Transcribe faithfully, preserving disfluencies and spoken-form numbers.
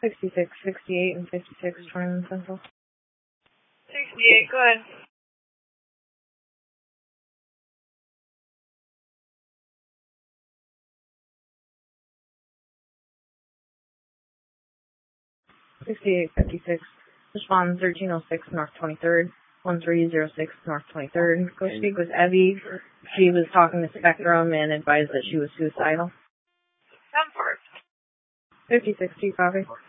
sixty-six, sixty-eight, and fifty-six, twenty-one Central. sixty-eight, go ahead. sixty-eight, fifty-six. Respond thirteen oh six North twenty-third, one three oh six North twenty-third. Go speak with Evie. She was talking to Spectrum and advised that she was suicidal. Come for it. fifty-six, T copy.